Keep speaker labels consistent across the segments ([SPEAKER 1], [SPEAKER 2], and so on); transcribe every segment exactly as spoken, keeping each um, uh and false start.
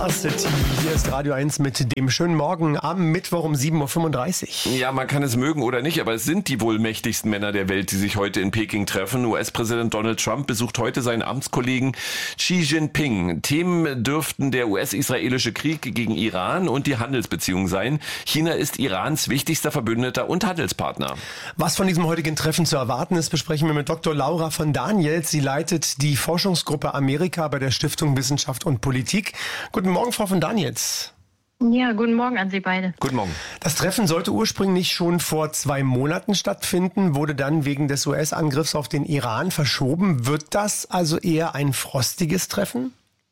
[SPEAKER 1] Varsity. Hier ist Radio eins mit dem schönen Morgen am Mittwoch um sieben Uhr fünfunddreißig.
[SPEAKER 2] Ja, man kann es mögen oder nicht, aber es sind die wohl mächtigsten Männer der Welt, die sich heute in Peking treffen. U S-Präsident Donald Trump besucht heute seinen Amtskollegen Xi Jinping. Themen dürften der U S-israelische Krieg gegen Iran und die Handelsbeziehungen sein. China ist Irans wichtigster Verbündeter und Handelspartner.
[SPEAKER 1] Was von diesem heutigen Treffen zu erwarten ist, besprechen wir mit Doktor Laura von Daniels. Sie leitet die Forschungsgruppe Amerika bei der Stiftung Wissenschaft und Politik. Guten Morgen, Frau von Daniels.
[SPEAKER 3] Ja, guten Morgen an Sie beide.
[SPEAKER 2] Guten Morgen.
[SPEAKER 1] Das Treffen sollte ursprünglich schon vor zwei Monaten stattfinden, wurde dann wegen des U S-Angriffs auf den Iran verschoben. Wird das also eher ein frostiges Treffen?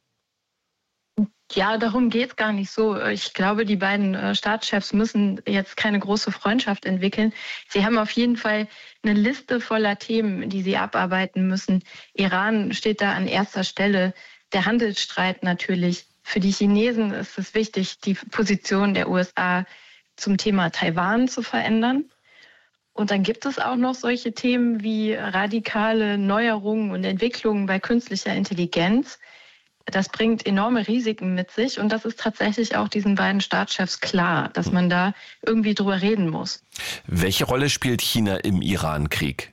[SPEAKER 3] Ja, darum geht's gar nicht so. Ich glaube, die beiden äh, Staatschefs müssen jetzt keine große Freundschaft entwickeln. Sie haben auf jeden Fall eine Liste voller Themen, die sie abarbeiten müssen. Iran steht da an erster Stelle. Der Handelsstreit natürlich. Für die Chinesen ist es wichtig, die Position der U S A zum Thema Taiwan zu verändern. Und dann gibt es auch noch solche Themen wie radikale Neuerungen und Entwicklungen bei künstlicher Intelligenz. Das bringt enorme Risiken mit sich und das ist tatsächlich auch diesen beiden Staatschefs klar, dass man da irgendwie drüber reden muss.
[SPEAKER 2] Welche Rolle spielt China im Iran-Krieg?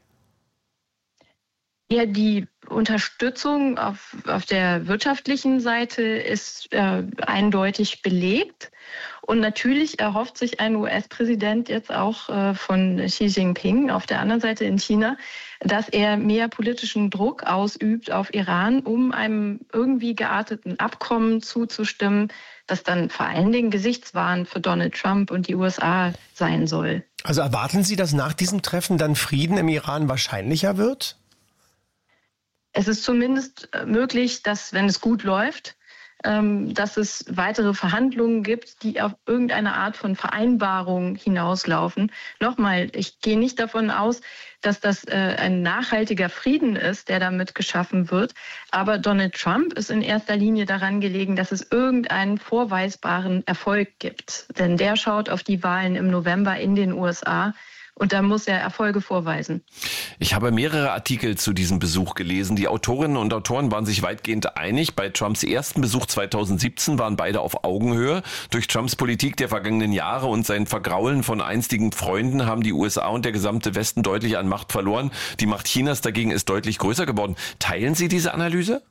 [SPEAKER 3] Ja, die Unterstützung auf, auf der wirtschaftlichen Seite ist äh, eindeutig belegt. Und natürlich erhofft sich ein U S-Präsident jetzt auch äh, von Xi Jinping auf der anderen Seite in China, dass er mehr politischen Druck ausübt auf Iran, um einem irgendwie gearteten Abkommen zuzustimmen, das dann vor allen Dingen gesichtswahrend für Donald Trump und die U S A sein soll.
[SPEAKER 1] Also erwarten Sie, dass nach diesem Treffen dann Frieden im Iran wahrscheinlicher wird?
[SPEAKER 3] Es ist zumindest möglich, dass, wenn es gut läuft, dass es weitere Verhandlungen gibt, die auf irgendeine Art von Vereinbarung hinauslaufen. Nochmal, ich gehe nicht davon aus, dass das ein nachhaltiger Frieden ist, der damit geschaffen wird. Aber Donald Trump ist in erster Linie daran gelegen, dass es irgendeinen vorweisbaren Erfolg gibt. Denn der schaut auf die Wahlen im November in den U S A. Und da muss er Erfolge vorweisen.
[SPEAKER 2] Ich habe mehrere Artikel zu diesem Besuch gelesen. Die Autorinnen und Autoren waren sich weitgehend einig. Bei Trumps ersten Besuch zweitausendsiebzehn waren beide auf Augenhöhe. Durch Trumps Politik der vergangenen Jahre und sein Vergraulen von einstigen Freunden haben die U S A und der gesamte Westen deutlich an Macht verloren. Die Macht Chinas dagegen ist deutlich größer geworden. Teilen Sie diese Analyse?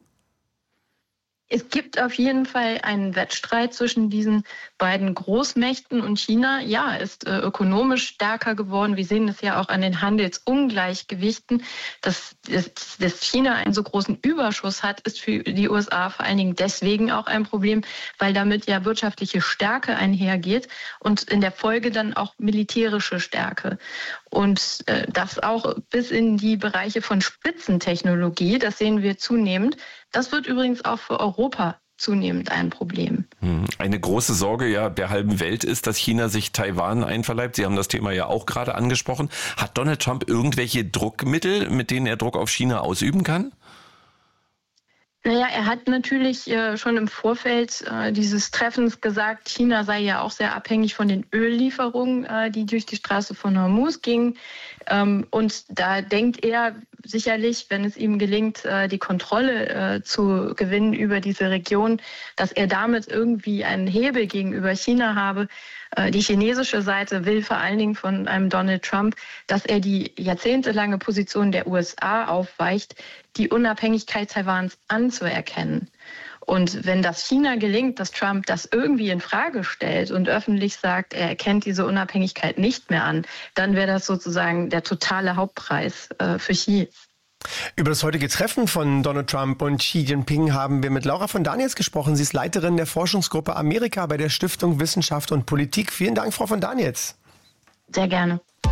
[SPEAKER 3] Es gibt auf jeden Fall einen Wettstreit zwischen diesen beiden Großmächten und China, ja, ist äh, ökonomisch stärker geworden. Wir sehen es ja auch an den Handelsungleichgewichten. Dass, dass, dass China einen so großen Überschuss hat, ist für die U S A vor allen Dingen deswegen auch ein Problem, weil damit ja wirtschaftliche Stärke einhergeht und in der Folge dann auch militärische Stärke. Und äh, das auch bis in die Bereiche von Spitzentechnologie, das sehen wir zunehmend. Das wird übrigens auch für Europa zunehmend ein Problem.
[SPEAKER 2] Eine große Sorge ja der halben Welt ist, dass China sich Taiwan einverleibt. Sie haben das Thema ja auch gerade angesprochen. Hat Donald Trump irgendwelche Druckmittel, mit denen er Druck auf China ausüben kann?
[SPEAKER 3] Naja, er hat natürlich äh, schon im Vorfeld äh, dieses Treffens gesagt, China sei ja auch sehr abhängig von den Öllieferungen, äh, die durch die Straße von Hormuz gingen. Ähm, und da denkt er sicherlich, wenn es ihm gelingt, äh, die Kontrolle äh, zu gewinnen über diese Region, dass er damit irgendwie einen Hebel gegenüber China habe. Äh, die chinesische Seite will vor allen Dingen von einem Donald Trump, dass er die jahrzehntelange Position der U S A aufweicht, die Unabhängigkeit Taiwans anzuerkennen. Und wenn das China gelingt, dass Trump das irgendwie in Frage stellt und öffentlich sagt, er erkennt diese Unabhängigkeit nicht mehr an, dann wäre das sozusagen der totale Hauptpreis äh, für Xi.
[SPEAKER 1] Über das heutige Treffen von Donald Trump und Xi Jinping haben wir mit Laura von Daniels gesprochen. Sie ist Leiterin der Forschungsgruppe Amerika bei der Stiftung Wissenschaft und Politik. Vielen Dank, Frau von Daniels.
[SPEAKER 3] Sehr gerne.